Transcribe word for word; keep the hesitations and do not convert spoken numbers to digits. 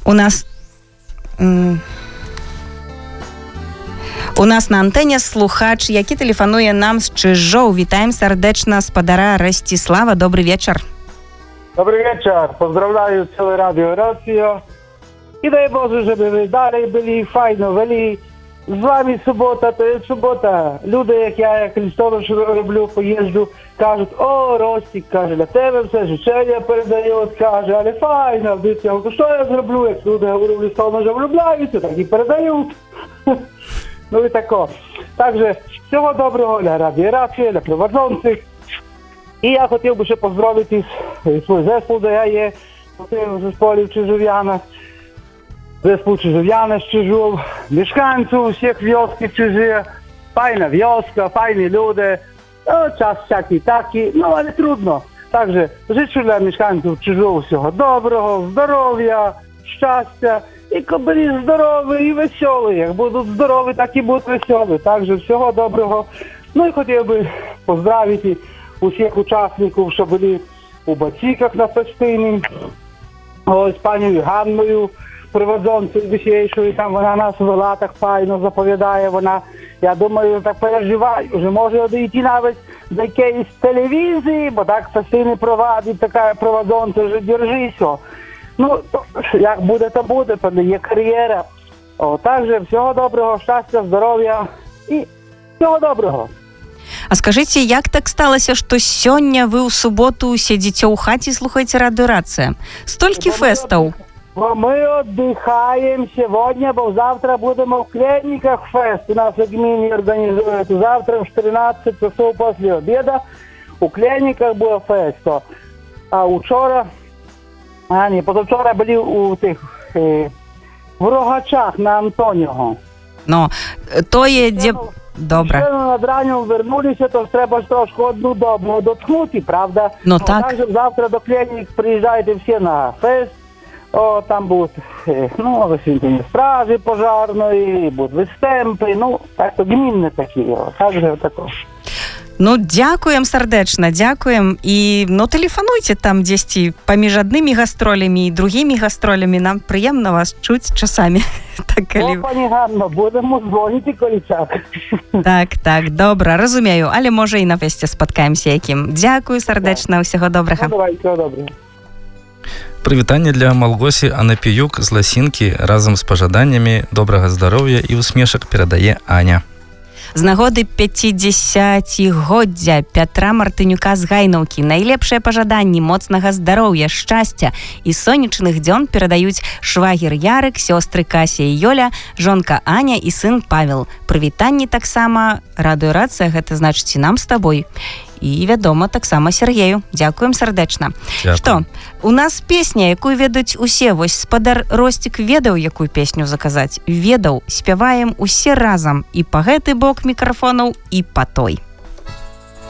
У нас м, у нас на антэне слухач, які тэлефануе нам з Чыжоў. Вітаем сардэчна спадара Расціслава. Добрый вечар. Добрый вечер. Поздравляю целое радио Рацию. И дай Боже, чтобы вы далее были файно вели. З вами субота, то є субота. Люди, як я, як листович роблю, поїжджу, кажуть: о, Ростик, каже, для тебе все життя передають, каже, але файно. Дивіться, що я зроблю, як люди говорю, листович влюбляються, так і передають. Ну і тако. Также, всього доброго для радіації, для проводzących. І я хотів би ще поздравити свій зespół, де я є, в зесполі в Чижов'янах. Zespół Czyżywiany z Czyżów, mieszkańców всех wioski Czyży, fajna wioska, fajni ludzie, no, czas taki taki, no ale trudno. Także życzę dla mieszkańców Czyżów всього dobrego, zdrowia, szczęścia i żeby byli zdrowi i wesoły. Jak będą zdrowi, tak i będą wesoły. Także всього dobrego. No i chciałbym pozdrowić wszystkich uczestników, że byli u Bacikach na festynie, z panią Hannою, проводzących dzisiejszych, tam wona nas w latach fajno zapowiadaje, wona, ja думаю, tak переживаю, że może odejти nawet do jakiejś telewizji, bo tak festyny prowadzi taka prowadząca, że dzierży się. No, to, jak буде, to буде, to є кар'єра. О, także всього доброго, щастя, здоров'я і всього доброго. А скажыце, як так сталася, што сёння вы ў суботу сядзіце ў хаце і слухаеце радыёрацыя? Столькі фэстаў. Бо ми віддихаємо сьогодні, бо завтра будемо в Клєніках фест. У нас в гміні організують. Завтра в чотирнадцять часов після обіду у Клєніках буде фест. А вчора, а ні, позавчора були у тих, е, в Рогачах на Антоніго. Ну, то є, де... Добре. Якщо над ранню вернулися, то треба ж трошки одну добу доткнути, правда? Ну, так. Так, завтра до Клєнік приїжджайте всі на фест. О, там будуть, ну, висвітлені стражі пожарної, будуть вистемпи, ну, так то гмінне такі, о, так же тако. Ну, дзякуем сардэчна, дзякуем. І, ну, тэлефануйце там дзесьці паміж аднымі гастролямі і другімі гастролямі. Нам прыемна вас чуць часамі. Так, калі... О, пані Ганно, будемо дзвоніти колічак. Так, так, добра, разумею. Але, можа, і на фесце спаткаемся якім. Дзякую сардэчна, ўсяго добрага. Ну, давай, всего доброго. Прывітанне для Малгосі Анапіюк з Ласінкі разам з пажаданнямі добрага здароўя і усмешак перадае Аня. З нагоды пяцідзесяцігоддзя Пятра Мартынюка з Гайнаўкі найлепшыя пажаданні моцнага здароўя, шчасця і сонечных дзён перадаюць швагер Ярык, сёстры Кася і Ёля, жонка Аня і сын Павел. Прывітанні таксама радыёрацыя, гэта значыць і нам з табой. І, вядома, таксама Сергею. Дзякуем сардэчна. Дякую. Што, у нас песня, якую ведаюць усе. Вось спадар Ростик ведаў, якую песню заказаць? Ведаў. Спяваем усе разам. І па гэты бок мікрафонаў, і па той.